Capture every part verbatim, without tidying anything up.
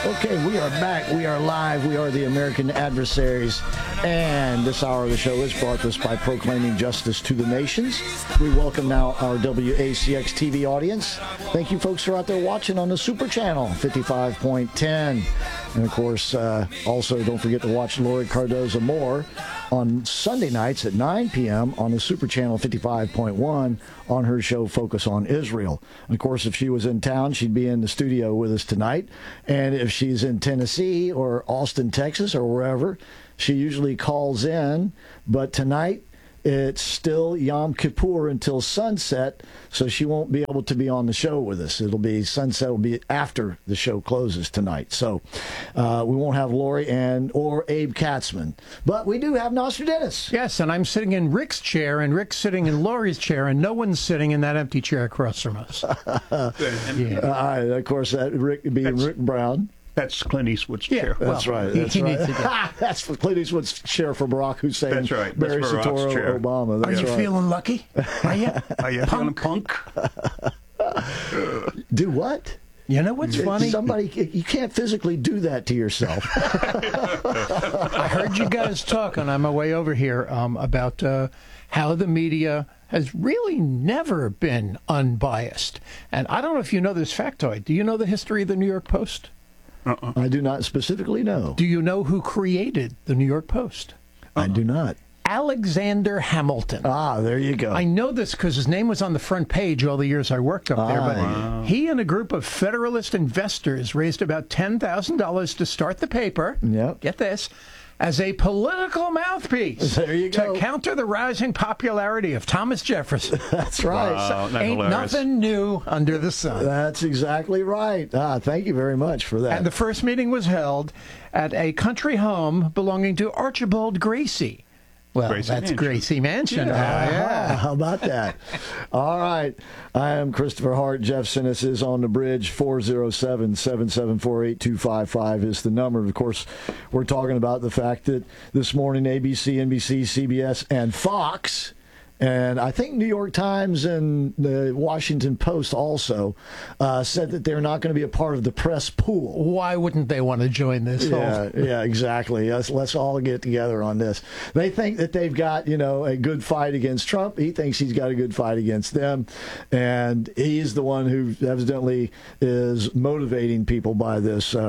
Okay, we are back. We are live. We are the American Adversaries. And this hour of the show is brought to us by Proclaiming Justice to the Nations. We welcome now our W A C X T V audience. Thank you folks who are out there watching on the Super Channel, fifty-five point ten. And, of course, uh, also don't forget to watch Lori Cardoza Moore on Sunday nights at nine p.m. on the Super Channel fifty-five point one on her show Focus on Israel. And of course, if she was in town, she'd be in the studio with us tonight. And if she's in Tennessee or Austin, Texas, or wherever, she usually calls in. But tonight, it's still Yom Kippur until sunset, so she won't be able to be on the show with us. It'll be sunset will be after the show closes tonight. So uh, we won't have Lori and or Abe Katzman. But we do have Nostradamus. Yes, and I'm sitting in Rick's chair, and Rick's sitting in Lori's chair, and no one's sitting in that empty chair across from us. yeah. uh, all right, of course, that Rick being That's- Rick Brown. That's Clint Eastwood's yeah, chair. Well, that's right. He, that's he right. needs to That's for Clint Eastwood's chair for Barack Hussein. That's right. That's Barry Barack's Soetoro chair. Obama. That's Are you right. feeling lucky? Are you? Are you feeling punk? Do what? You know what's funny? Somebody, you can't physically do that to yourself. I heard you guys talking on my way over here um, about uh, how the media has really never been unbiased. And I don't know if you know this factoid. Do you know the history of the New York Post? Uh-uh. I do not specifically know. Do you know who created the New York Post? I do not. Alexander Hamilton. Ah, there you go. I know this because his name was on the front page all the years I worked up there. Ah, But wow. he and a group of Federalist investors raised about ten thousand dollars to start the paper. Yep. Get this. As a political mouthpiece There you go. to counter the rising popularity of Thomas Jefferson. That's right. Wow, that's Ain't hilarious. nothing new under the sun. That's exactly right. Ah, thank you very much for that. And the first meeting was held at a country home belonging to Archibald Gracie. Well, Gracie that's Mansion. Gracie Mansion. Ah, Oh, yeah. How about that? All right. I am Christopher Hart. Jeff Sinnis is on the bridge. four oh seven, seven seven four, eight two five five is the number. Of course, we're talking about the fact that this morning A B C, N B C, C B S, and Fox, and I think New York Times and the Washington Post also uh, said that they're not going to be a part of the press pool. Why wouldn't they want to join this? Yeah, yeah, exactly. Let's, let's all get together on this. They think that they've got, you know, a good fight against Trump. He thinks he's got a good fight against them. And he's the one who evidently is motivating people by this. Uh,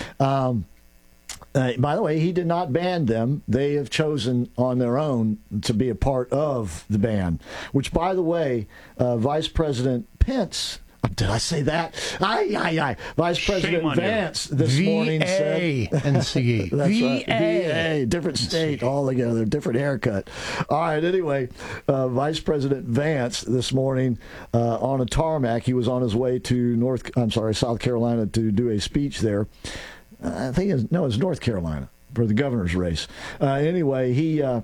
um, Uh, by the way, he did not ban them. They have chosen on their own to be a part of the ban, which, by the way, uh, Vice President Pence, did I say that? Aye, aye, aye. Vice President on Vance this V morning said... A N C E. That's V right. V A, different state altogether, different haircut. All right, anyway, uh, Vice President Vance this morning uh, on a tarmac, he was on his way to North, I'm sorry, South Carolina to do a speech there. I think it's, no, it's North Carolina for the governor's race. Uh, anyway, he uh,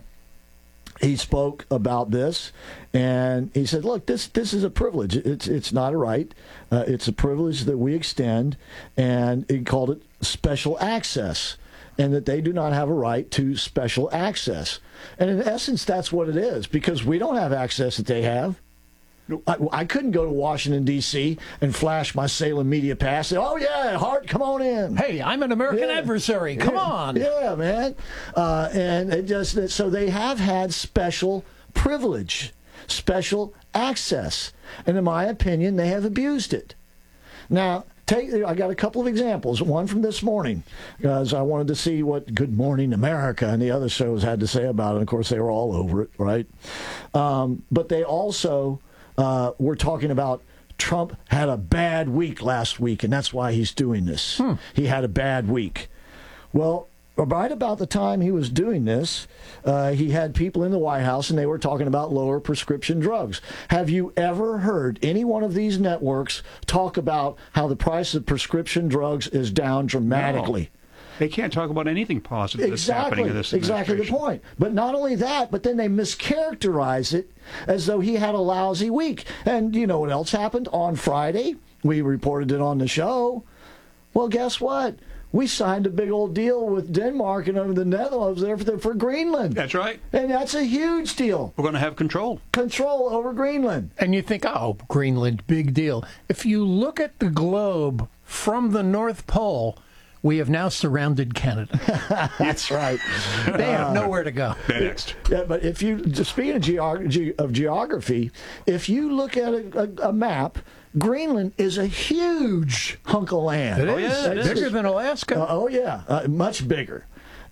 he spoke about this, and he said, "Look, this this is a privilege. It's it's not a right. Uh, it's a privilege that we extend," and he called it special access, and that they do not have a right to special access. And in essence, that's what it is, because we don't have access that they have. I, I couldn't go to Washington, D C and flash my Salem Media Pass. Say, oh, yeah, Hart, come on in. Hey, I'm an American Yeah. adversary. Come Yeah. on. Yeah, man. Uh, and it just so they have had special privilege, special access. And in my opinion, they have abused it. Now, take, I got a couple of examples. One from this morning, because I wanted to see what Good Morning America and the other shows had to say about it. Of course, they were all over it, right? Um, but they also... Uh, we're talking about Trump had a bad week last week, and that's why he's doing this. Hmm. He had a bad week. Well, right about the time he was doing this, uh, he had people in the White House, and they were talking about lower prescription drugs. Have you ever heard any one of these networks talk about how the price of prescription drugs is down dramatically? No. They can't talk about anything positive that's Exactly, happening in this exactly the point. But not only that, but then they mischaracterize it as though he had a lousy week. And you know what else happened? On Friday, we reported it on the show. Well, guess what? We signed a big old deal with Denmark and under the Netherlands there for, for Greenland. That's right. And that's a huge deal. We're going to have control. Control over Greenland. And you think, oh, Greenland, big deal. If you look at the globe from the North Pole, we have now surrounded Canada. That's right. They have nowhere to go. Next. Yeah, but if you, speaking of, geog- of geography, if you look at a, a, a map, Greenland is a huge hunk of land. It Oh, is. yeah, it It's is. bigger than Alaska. Uh, oh, yeah, uh, much bigger.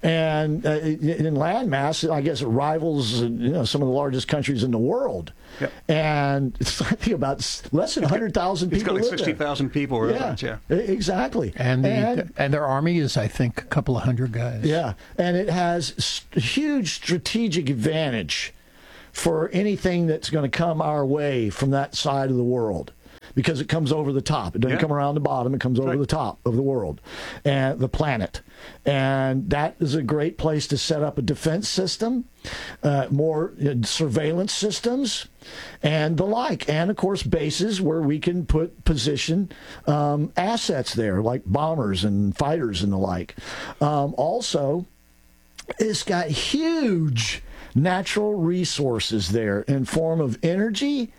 And uh, in landmass, I guess it rivals uh, you know some of the largest countries in the world. Yep. And it's, I think about less than one hundred thousand It's people got like live sixty there. thousand people. Or Yeah, yeah. e- exactly. and, the, and and their army is, I think, a couple of hundred guys. yeah, and it has st- huge strategic advantage for anything that's going to come our way from that side of the world. Because it comes over the top. It doesn't Yeah. come around the bottom. It comes over Right. the top of the world and the planet. And that is a great place to set up a defense system, uh, more uh, surveillance systems, and the like. And, of course, bases where we can put position um, assets there, like bombers and fighters and the like. Um, also, it's got huge natural resources there in form of energy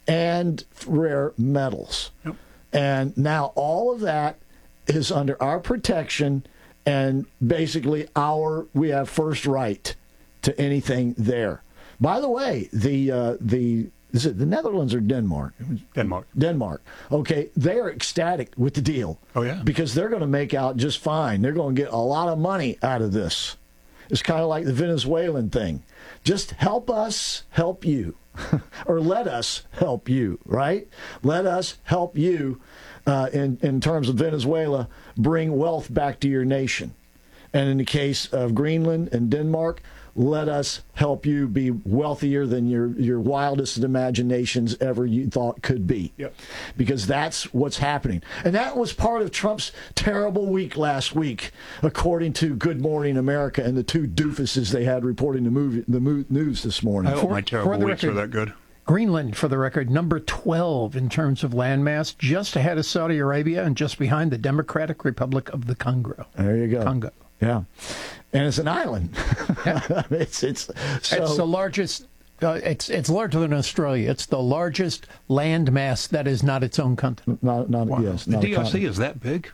and rare metals. Yep. And now all of that is under our protection, and basically our we have first right to anything there. By the way, the uh, the is it the Netherlands or Denmark? Denmark. Denmark. Okay, they are ecstatic with the deal. Oh, yeah. Because they're going to make out just fine. They're going to get a lot of money out of this. It's kind of like the Venezuelan thing. Just help us help you. Or let us help you, right? Let us help you uh, in, in terms of Venezuela, bring wealth back to your nation. And in the case of Greenland and Denmark, let us help you be wealthier than your, your wildest imaginations ever you thought could be. Yep. Because that's what's happening. And that was part of Trump's terrible week last week, according to Good Morning America and the two doofuses they had reporting the, movie, the mo- news this morning. I hope my terrible the weeks are record- that good. Greenland, for the record, number twelve in terms of landmass, just ahead of Saudi Arabia and just behind the Democratic Republic of the Congo. There you go. Congo. Yeah. And it's an island. Yeah. it's it's so, It's the largest. Uh, it's it's larger than Australia. It's the largest landmass that is not its own country. not not Wow. yes, the not a D R C continent. is that big?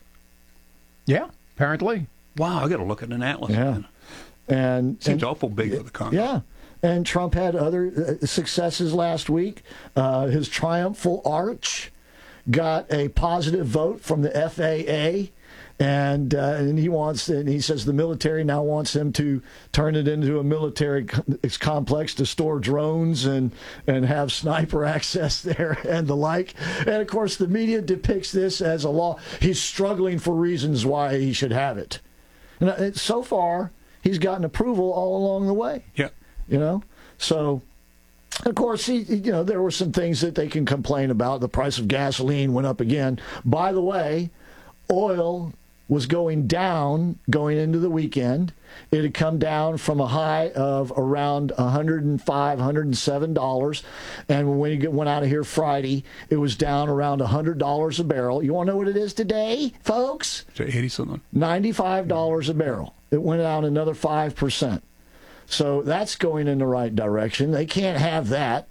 Yeah, apparently. Wow, I got to look at an atlas. Yeah. Man. And Seems and- awful big for the Congo. Yeah. And Trump had other uh, successes last week. Uh, his triumphal arch got a positive vote from the F A A. And uh, and he wants, and he says the military now wants him to turn it into a military com- complex to store drones and and have sniper access there and the like. And of course, the media depicts this as a law. He's struggling for reasons why he should have it. And uh, so far, he's gotten approval all along the way. Yeah. You know, so. Of course, he, you know, there were some things that they can complain about. The price of gasoline went up again. By the way, oil was going down going into the weekend. It had come down from a high of around one hundred five dollars, one hundred seven dollars. And when we went out of here Friday, it was down around one hundred dollars a barrel. You want to know what it is today, folks? So eighty something. ninety-five dollars a barrel. It went down another five percent. So that's going in the right direction. They can't have that.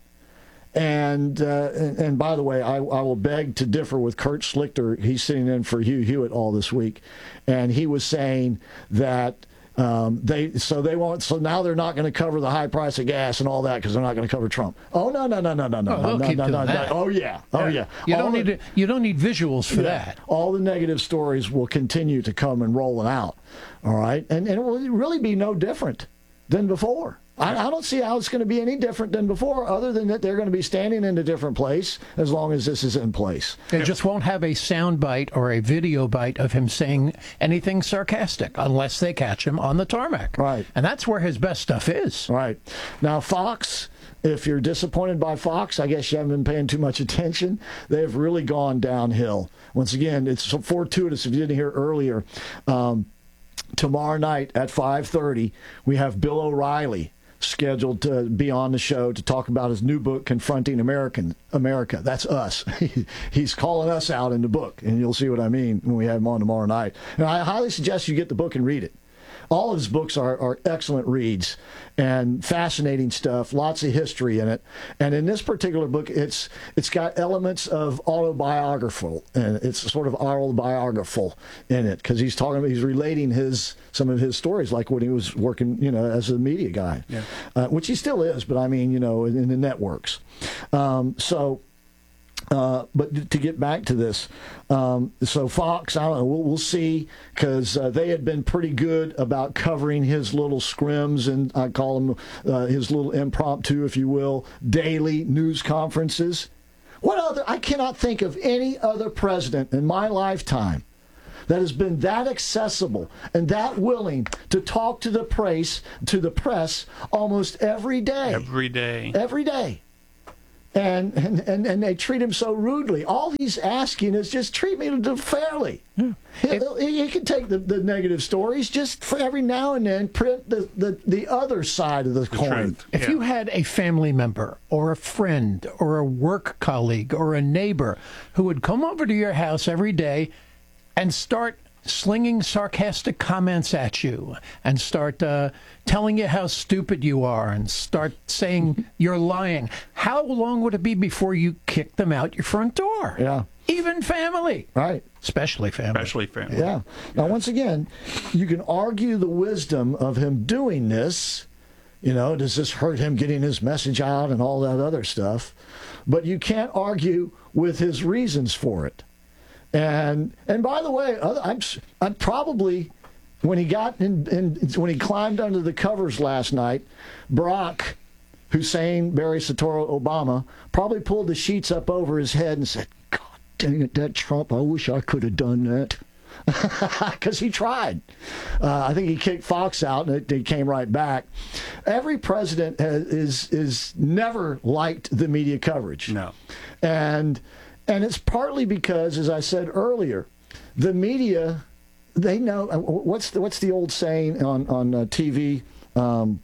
And, uh, and and by the way, I, I will beg to differ with Kurt Schlichter. He's sitting in for Hugh Hewitt all this week, and he was saying that um, they so they won't. So now they're not going to cover the high price of gas and all that because they're not going to cover Trump. Oh no no no no no no Oh, no they'll no keep no doing no, no. that. Oh yeah oh yeah. You All don't the- need to, you don't need visuals for yeah. that. All the negative stories will continue to come and rolling out. All right, and and it will really be no different than before. I, I don't see how it's going to be any different than before, other than that they're going to be standing in a different place as long as this is in place. They just won't have a sound bite or a video bite of him saying anything sarcastic unless they catch him on the tarmac. Right. And that's where his best stuff is. Right. Now, Fox, if you're disappointed by Fox, I guess you haven't been paying too much attention. They've really gone downhill. Once again, it's so fortuitous if you didn't hear earlier. Um, tomorrow night at five thirty, we have Bill O'Reilly scheduled to be on the show to talk about his new book, Confronting American America. That's us. He's calling us out in the book, and you'll see what I mean when we have him on tomorrow night. And I highly suggest you get the book and read it. all of his books are, are excellent reads and fascinating stuff, lots of history in it. And in this particular book, it's it's got elements of autobiographical, and it's sort of autobiographical in it because he's talking about, he's relating his some of his stories, like when he was working, you know, as a media guy, yeah. uh, which he still is, but I mean, you know, in, in the networks. Um, so. Uh, but to get back to this, um, so Fox, I don't know, we'll, we'll see, because uh, they had been pretty good about covering his little scrims, and I call them uh, his little impromptu, if you will, daily news conferences. What other? I cannot think of any other president in my lifetime that has been that accessible and that willing to talk to the press, to the press almost every day. Every day. Every day. And, and, and, and they treat him so rudely. All he's asking is just treat me fairly. Yeah. He, he can take the, the negative stories, just for every now and then print the, the, the other side of the, the coin. Truth. If yeah. you had a family member or a friend or a work colleague or a neighbor who would come over to your house every day and start slinging sarcastic comments at you and start uh, telling you how stupid you are and start saying you're lying, how long would it be before you kick them out your front door? Yeah. Even family. Right. Especially family. Especially family. Yeah. Now, once again, you can argue the wisdom of him doing this. You know, does this hurt him getting his message out and all that other stuff? But you can't argue with his reasons for it. And and by the way, I'm I'm probably when he got in, in when he climbed under the covers last night, Barack Hussein Barry Soetoro Obama probably pulled the sheets up over his head and said, "God dang it, that Trump! I wish I could have done that." Because he tried. Uh, I think he kicked Fox out, and it, it came right back. Every president has, is is never liked the media coverage. No. And and it's partly because, as I said earlier, the media, they know what's the, what's the old saying on on uh, T V. Um,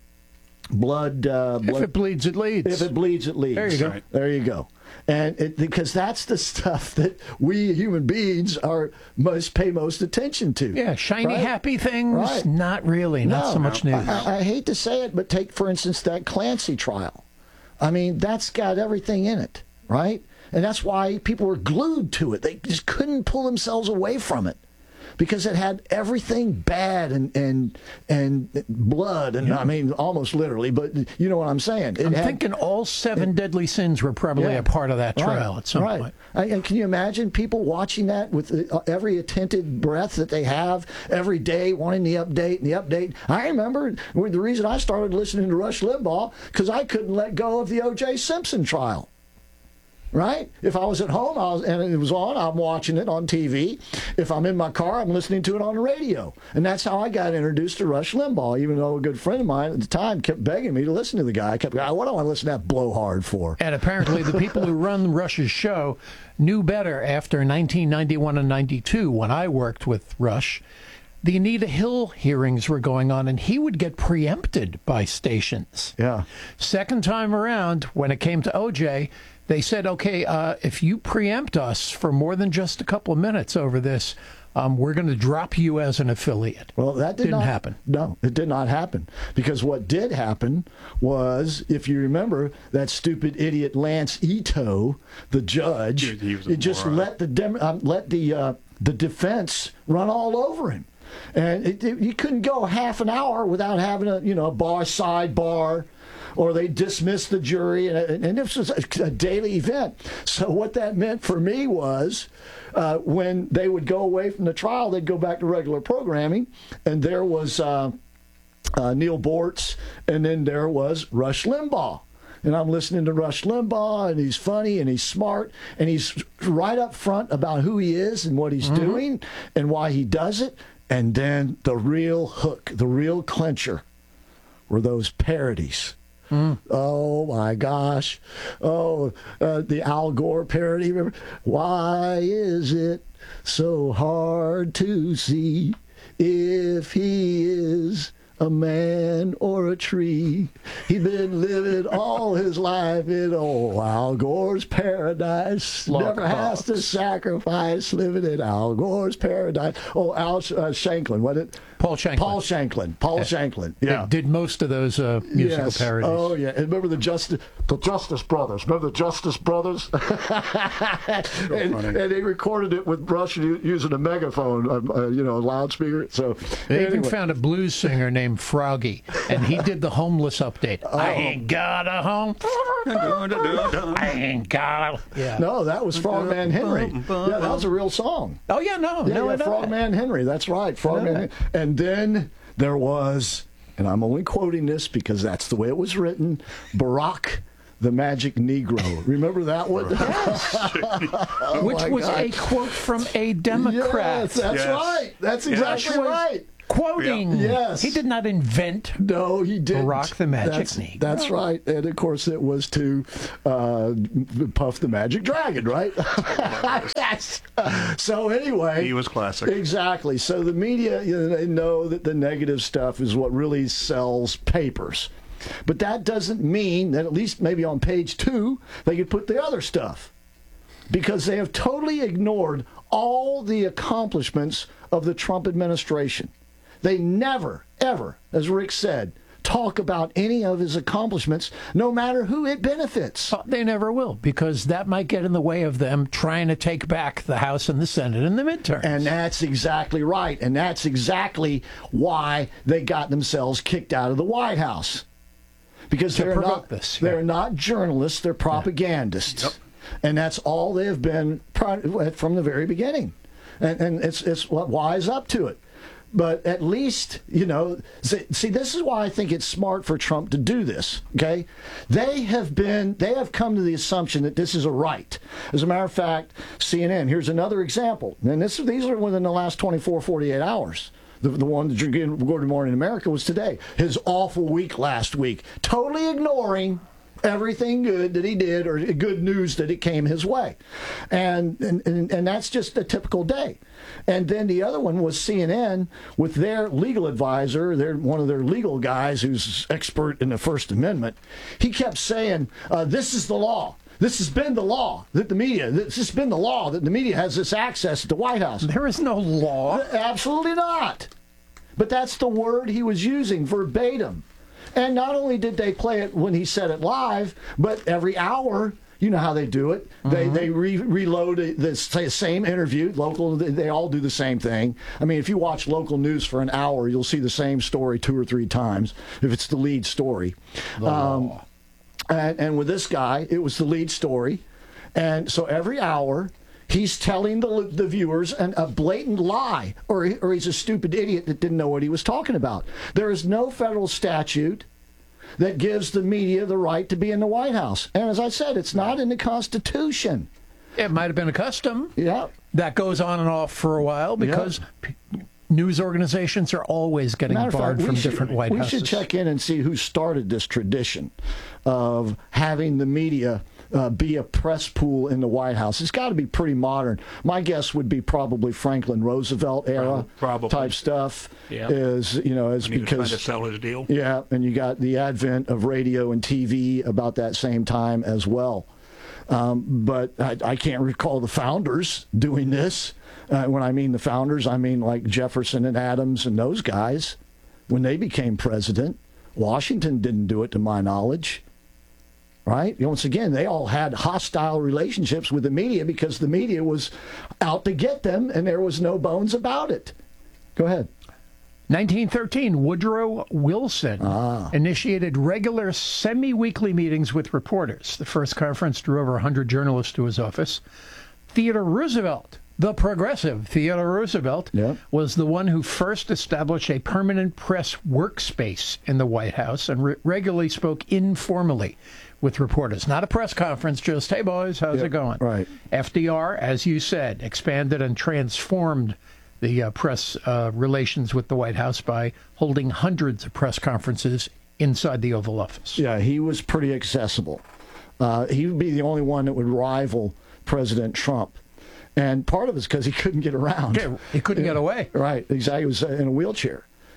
Blood, uh, blood. If it bleeds, it leads. If it bleeds, it leads. There you go. Right. There you go. And it, because that's the stuff that we human beings are must pay most attention to. Yeah, shiny, right? happy things. Right. Not really. Not No, so much news. I, I hate to say it, but take, for instance, that Clancy trial. I mean, that's got everything in it, right? And that's why people were glued to it. They just couldn't pull themselves away from it. Because it had everything bad and and and blood, and yeah. I mean almost literally, but you know what I'm saying. It I'm had, thinking all seven it, deadly sins were probably yeah, a part of that trial right, at some right. point. And can you imagine people watching that with every attentive breath that they have every day, wanting the update and the update? I remember the reason I started listening to Rush Limbaugh because I couldn't let go of the O J Simpson trial. Right? If I was at home I was, and it was on, I'm watching it on T V. If I'm in my car, I'm listening to it on the radio. And that's how I got introduced to Rush Limbaugh, even though a good friend of mine at the time kept begging me to listen to the guy. I kept going, what do I listen to that blowhard for? And apparently the people who run Rush's show knew better after nineteen ninety-one and ninety-two, when I worked with Rush. The Anita Hill hearings were going on, and he would get preempted by stations. Yeah. Second time around, when it came to O J, they said, okay, uh, if you preempt us for more than just a couple of minutes over this, um, we're going to drop you as an affiliate. Well, that did didn't not happen. No, it did not happen. Because what did happen was, if you remember, that stupid idiot Lance Ito, the judge, Dude, he was a it just moron. let the dem- um, let the uh, the defense run all over him. And it, it, you couldn't go half an hour without having a, you know, a bar sidebar, or they dismissed the jury, and, and this was a, a daily event. So what that meant for me was, uh, when they would go away from the trial, they'd go back to regular programming, and there was uh, uh, Neil Bortz, and then there was Rush Limbaugh. And I'm listening to Rush Limbaugh, and he's funny, and he's smart, and he's right up front about who he is and what he's mm-hmm. doing and why he does it. And then the real hook, the real clincher, were those parodies. Mm. Oh, my gosh. Oh, uh, the Al Gore parody. Remember? Why is it so hard to see if he is a man or a tree. He'd been living all his life in old Al Gore's paradise. Lock Never has box. to sacrifice living in Al Gore's paradise. Oh, Al uh, Shanklin, what it? Paul Shanklin. Paul Shanklin. Paul Shanklin. Yeah. Did most of those uh, musical Yes. parodies. Oh yeah, and remember the Justice, the Justice Brothers. Remember the Justice Brothers? and, funny. and they recorded it with Rush u- using a megaphone, uh, uh, you know, a loudspeaker. So They even anyway. found a blues singer named Froggy, and he did the homeless update. Oh. I ain't got a home. I ain't got a... Yeah. No, that was Frogman Henry. Yeah, that was a real song. Oh, yeah, no. Yeah, no, yeah I know that. Frogman Henry. That's right, Frogman. Hen- And then there was, and I'm only quoting this because that's the way it was written, Barack the Magic Negro. Remember that one? Which my was God. a quote from a Democrat. Yes, that's Yes. right. That's Yes. exactly Which was right. Quoting. Yeah. Yes. He did not invent. No, he didn't. Barack the Magic that's, Negro. That's right. And of course, it was to uh, Puff the Magic Dragon, right? Yes. So anyway, He was classic. Exactly. So the media, you know, they know that the negative stuff is what really sells papers. But that doesn't mean that at least maybe on page two, they could put the other stuff. Because they have totally ignored all the accomplishments of the Trump administration. They never, ever, as Rick said, talk about any of his accomplishments, no matter who it benefits. But they never will, because that might get in the way of them trying to take back the House and the Senate in the midterms. And that's exactly right. And that's exactly why they got themselves kicked out of the White House. Because To they're provoke not, this, yeah. they're not journalists, they're propagandists. Yep. And that's all they have been pri- from the very beginning. And, and it's, it's what wise up to it. But at least, you know, see, see, this is why I think it's smart for Trump to do this, okay? They have been, they have come to the assumption that this is a right. As a matter of fact, C N N, here's another example. And this, these are within the last twenty-four, forty-eight hours. The, the one that you're getting, Good Morning America, was today. His awful week last week. Totally ignoring everything good that he did or good news that it came his way. And, and, and, and that's just a typical day. And then the other one was C N N with their legal advisor, their, one of their legal guys who's expert in the First Amendment. He kept saying, uh, this is the law. This has been the law that the media, this has been the law that the media has this access at the White House. There is no law. Absolutely not. But that's the word he was using verbatim. And not only did they play it when he said it live, but every hour, you know how they do it. They they re- reload the same interview. Local, they all do the same thing. I mean, if you watch local news for an hour, you'll see the same story two or three times if it's the lead story. The Um, law. and, and with this guy, it was the lead story. And so every hour, he's telling the, the viewers an, a blatant lie, or, or he's a stupid idiot that didn't know what he was talking about. There is no federal statute that gives the media the right to be in the White House. And as I said, it's not in the Constitution. It might have been a custom. Yeah. That goes on and off for a while because p- news organizations are always getting Matter of barred fact, we from should- different White we Houses. should check in and see who started this tradition of having the media uh, be a press pool in the White House. It's got to be pretty modern. My guess would be probably Franklin Roosevelt era Probably. type stuff. Yeah. Is you know is When he was trying because to sell his deal. yeah, and you got the advent of radio and T V about that same time as well. Um, but I, I can't recall the founders doing this. Uh, when I mean the founders, I mean like Jefferson and Adams and those guys. When they became president, Washington didn't do it to my knowledge. Right? Once again, they all had hostile relationships with the media because the media was out to get them and there was no bones about it. Go ahead. nineteen thirteen, Woodrow Wilson Ah. initiated regular semi-weekly meetings with reporters. The first conference drew over one hundred journalists to his office. Theodore Roosevelt, the progressive Theodore Roosevelt, Yep. was the one who first established a permanent press workspace in the White House and re- regularly spoke informally with reporters. Not a press conference, just, hey, boys, how's Yep, it going? right. F D R, as you said, expanded and transformed the uh, press uh, relations with the White House by holding hundreds of press conferences inside the Oval Office. Yeah, he was pretty accessible. Uh, he would be the only one that would rival President Trump. And part of it's because he couldn't get around. Yeah, he couldn't get away. Right, exactly. He was in a wheelchair.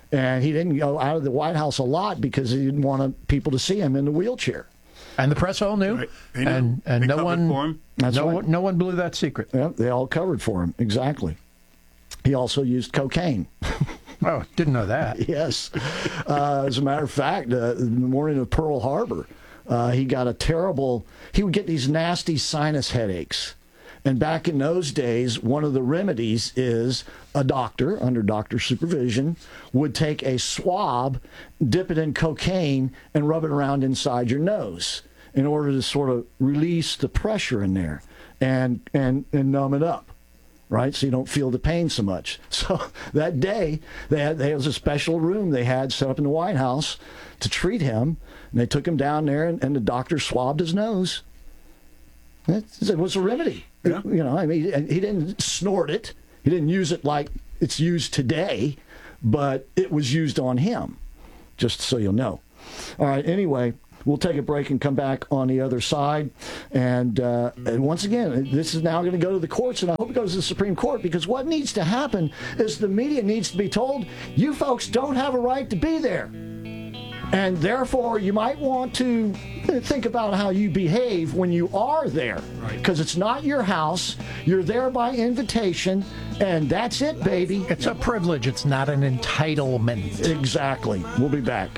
And he didn't go out of the White House a lot because he didn't want to, people to see him in the wheelchair. And the press all knew, Right. They knew. and and They no covered one, for him. That's no right. one, no one blew that secret. Yeah, they all covered for him, exactly. He also used cocaine. Oh, didn't know that. Yes. Uh, as a matter of fact, uh, the morning of Pearl Harbor, uh, he got a terrible, he would get these nasty sinus headaches. And back in those days, one of the remedies is a doctor, under doctor supervision, would take a swab, dip it in cocaine, and rub it around inside your nose in order to sort of release the pressure in there and, and, and numb it up. Right, so you don't feel the pain so much. So that day, they had, there was a special room they had set up in the White House to treat him. And they took him down there, and, and the doctor swabbed his nose. It, it was a remedy. Yeah. You know, I mean, he didn't snort it. He didn't use it like it's used today, but it was used on him, just so you'll know. All right, anyway. We'll take a break and come back on the other side. And, uh, and once again, this is now going to go to the courts, and I hope it goes to the Supreme Court, because what needs to happen is the media needs to be told, you folks don't have a right to be there. And therefore, you might want to think about how you behave when you are there. Because it's not your house. You're there by invitation, and that's it, baby. It's a privilege. It's not an entitlement. Exactly. We'll be back.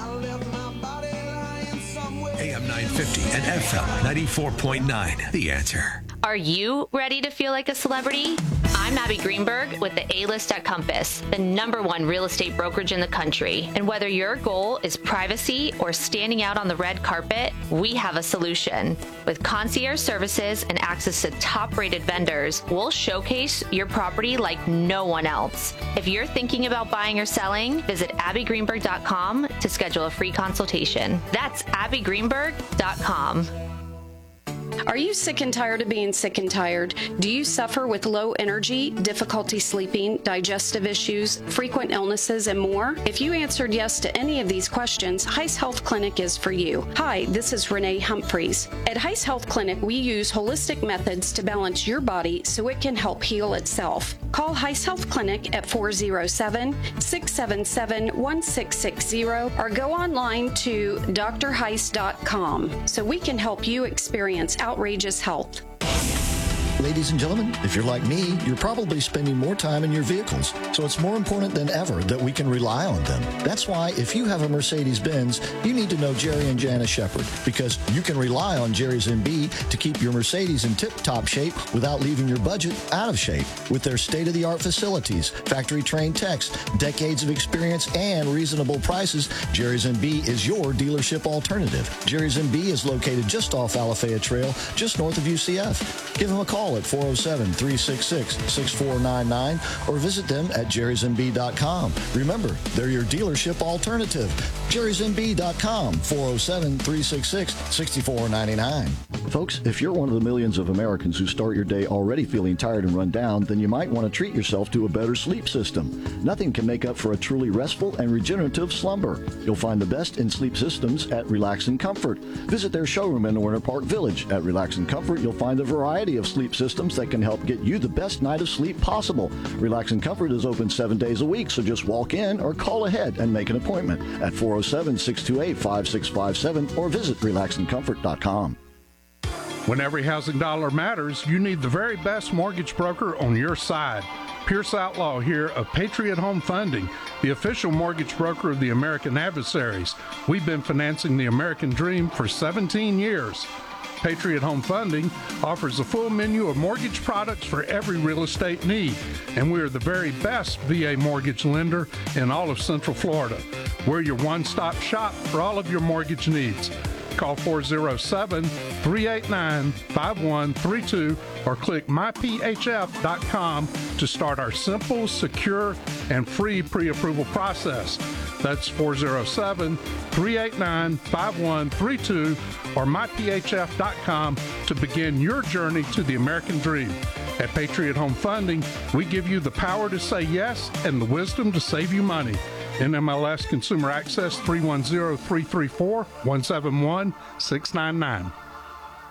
A M nine fifty and F M ninety-four point nine. The Answer. Are you ready to feel like a celebrity? I'm Abby Greenberg with the A-List at Compass, the number one real estate brokerage in the country. And whether your goal is privacy or standing out on the red carpet, we have a solution. With concierge services and access to top-rated vendors, we'll showcase your property like no one else. If you're thinking about buying or selling, visit abby greenberg dot com to schedule a free consultation. That's abby greenberg dot com. Are you sick and tired of being sick and tired? Do you suffer with low energy, difficulty sleeping, digestive issues, frequent illnesses, and more? If you answered yes to any of these questions, Heiss Health Clinic is for you. Hi, this is Renee Humphreys. At Heiss Health Clinic, we use holistic methods to balance your body so it can help heal itself. Call Heiss Health Clinic at four oh seven, six seven seven, one six six zero or go online to d r heiss dot com so we can help you experience outrageous health. Ladies and gentlemen, if you're like me, you're probably spending more time in your vehicles, so it's more important than ever that we can rely on them. That's why if you have a Mercedes-Benz, you need to know Jerry and Jana Shepard, because you can rely on Jerry's M B to keep your Mercedes in tip-top shape without leaving your budget out of shape. With their state-of-the-art facilities, factory-trained techs, decades of experience, and reasonable prices, Jerry's M B is your dealership alternative. Jerry's M B is located just off Alafaya Trail, just north of U C F. Give them a call at four oh seven, three six six, six four nine nine or visit them at jerrys m b dot com. Remember, they're your dealership alternative. jerrys m b dot com, four oh seven, three six six, six four nine nine. Folks, if you're one of the millions of Americans who start your day already feeling tired and run down, then you might want to treat yourself to a better sleep system. Nothing can make up for a truly restful and regenerative slumber. You'll find the best in sleep systems at Relax and Comfort. Visit their showroom in Warner Park Village. At Relax and Comfort, you'll find a variety of sleep systems that can help get you the best night of sleep possible. Relax and Comfort is open seven days a week, so just walk in or call ahead and make an appointment at four oh seven, six two eight, five six five seven or visit relax and comfort dot com. When every housing dollar matters, you need the very best mortgage broker on your side. Pierce Outlaw here of Patriot Home Funding, the official mortgage broker of the American Adversaries. We've been financing the American dream for seventeen years. Patriot Home Funding offers a full menu of mortgage products for every real estate need, and we are the very best V A mortgage lender in all of Central Florida. We're your one-stop shop for all of your mortgage needs. Call four oh seven, three eight nine, five one three two or click my p h f dot com to start our simple, secure, and free pre-approval process. That's four oh seven, three eight nine, five one three two or my p h f dot com to begin your journey to the American dream. At Patriot Home Funding, we give you the power to say yes and the wisdom to save you money. N M L S Consumer Access three one zero, three three four, one seven one, six nine nine.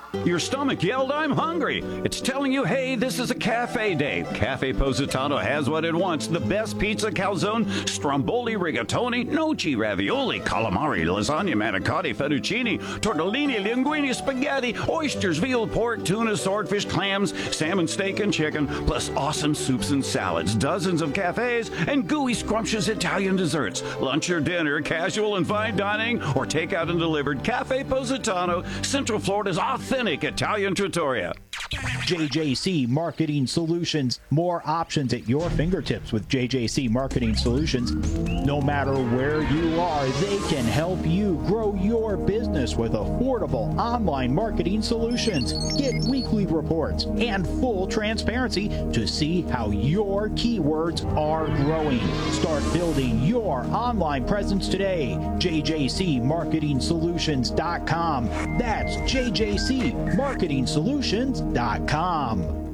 Your stomach yelled, "I'm hungry." It's telling you, hey, this is a cafe day. Cafe Positano has what it wants. The best pizza, calzone, stromboli, rigatoni, noci, ravioli, calamari, lasagna, manicotti, fettuccine, tortellini, linguine, spaghetti, oysters, veal, pork, tuna, swordfish, clams, salmon, steak, and chicken, plus awesome soups and salads, dozens of cafes, and gooey, scrumptious Italian desserts. Lunch or dinner, casual and fine dining, or takeout and delivered. Cafe Positano, Central Florida's authentic Italian trattoria. J J C Marketing Solutions. More options at your fingertips with J J C Marketing Solutions. No matter where you are, they can help you grow your business with affordable online marketing solutions. Get weekly reports and full transparency to see how your keywords are growing. Start building your online presence today. J J C Marketing Solutions dot com. That's J J C Marketing Solutions dot com.